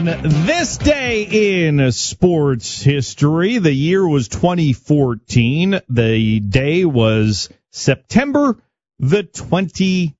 this day in sports history, the year was 2014. The day was September the 25th.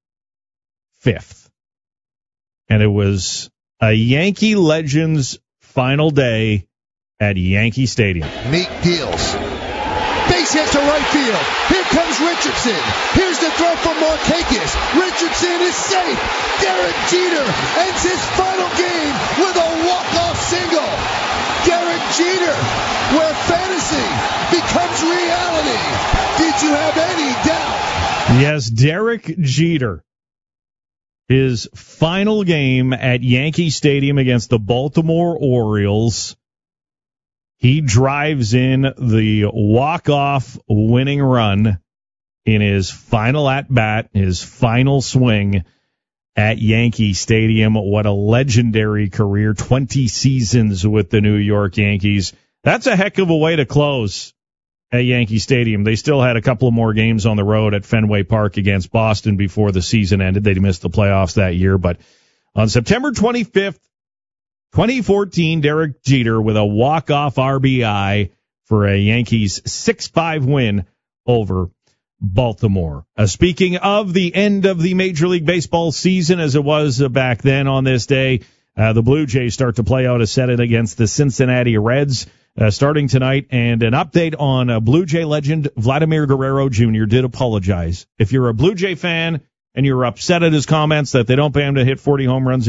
And it was a Yankee Legends final day at Yankee Stadium. Meek deals. Base hit to right field. Here comes Richardson. Here's the throw from Markakis. Richardson is safe. Derek Jeter ends his final game with a walk-off single. Derek Jeter, where fantasy becomes reality. Did you have any doubt? Yes, Derek Jeter. His final game at Yankee Stadium against the Baltimore Orioles. He drives in the walk-off winning run in his final at-bat, his final swing at Yankee Stadium. What a legendary career, 20 seasons with the New York Yankees. That's a heck of a way to close at Yankee Stadium. They still had a couple of more games on the road at Fenway Park against Boston before the season ended. They missed the playoffs that year, but on September 25th, 2014, Derek Jeter with a walk-off RBI for a Yankees 6-5 win over Baltimore. Speaking of the end of the Major League Baseball season as it was back then on this day, the Blue Jays start to play out a set against the Cincinnati Reds starting tonight. And an update on Blue Jay legend Vladimir Guerrero Jr. did apologize. If you're a Blue Jay fan and you're upset at his comments that they don't pay him to hit 40 home runs